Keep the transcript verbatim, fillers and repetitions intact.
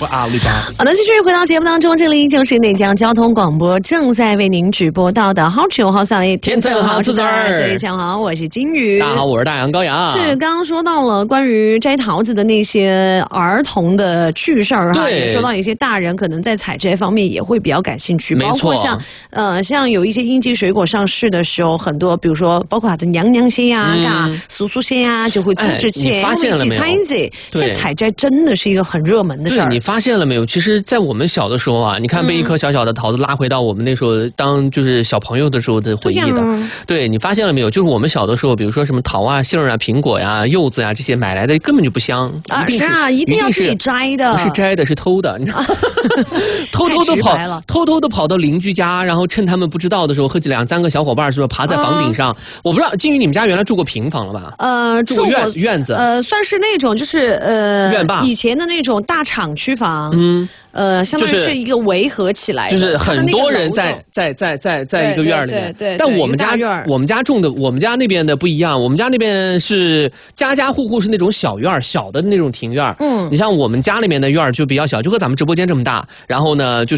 阿里巴。 好的，继续回到节目当中，这里就是内江交通广播正在为您直播到的好吃有好嗓音， 天赠好自个儿。 对，下午好，我是金鱼。 大家好，我是大洋高阳。 是刚刚说到了关于摘桃子的那些儿童的趣事儿哈，也说到一些大人可能在采摘方面也会比较感兴趣，包括像呃像有一些应季水果上市的时候，很多比如说包括它的娘娘些呀、嘎酥酥些呀，就会组织起来， 发现了没有？ 现在采摘真的是一个很热门的事儿。 你发现了没有？其实，在我们小的时候啊，你看被一颗小小的桃子拉回到我们那时候当就是小朋友的时候的回忆的。嗯、对，你发现了没有？就是我们小的时候，比如说什么桃啊、杏啊、苹果呀、柚子呀这些买来的根本就不香啊！是啊，一定要自己摘的， 不是摘的，是偷的，你知道偷偷的跑，偷偷的跑到邻居家，然后趁他们不知道的时候，和两三个小伙伴是吧，爬在房顶上。嗯、我不知道金鱼，你们家原来住过平房了吧？ 呃， 住过院院子， 呃，算是那种就是呃院坝， 以前的那种大厂区房。 嗯。 呃，相当于是一个围合起来的， 就是很多人在在在在在一个院里面。 对对。 但我们家我们家种的，我们家那边的不一样，我们家那边是家家户户是那种小院，小的那种庭院。嗯。你像我们家里面的院就比较小，就和咱们直播间这么大。然后呢，就